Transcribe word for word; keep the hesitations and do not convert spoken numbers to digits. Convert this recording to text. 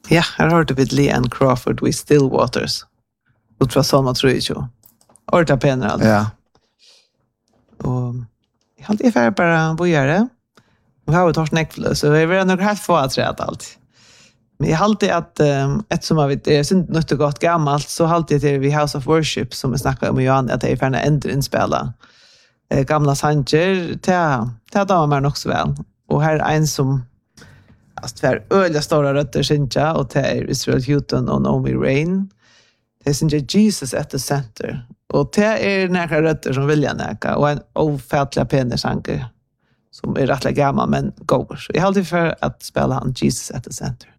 Ja, här har du vid Leanne Crawford with Still Waters. Ut från Salma tjugo. Orta penare alltså. Ja. Och jag hade i färg bara bojare. Och har vi tagit näckflö, så vi är nog helt få att träda allt. Men jag har alltid att, um, ett som har vi, är synt något och gott gammalt, så har alltid till vi House of Worship, som vi snackade om i Johan, att det är färna ändrinspela. Eh, gamla sanger, det har damer mer också väl. Och här är en som, alltså tvär öliga stora rötter synja, och det är Israel Houghton och Naomi Rain. Det är synja Jesus at the center. Och det är några rötter som vill jag näka, och en ofärdliga penesanker som är rättliga gammal men går. Så jag har alltid för att spela han Jesus at the center.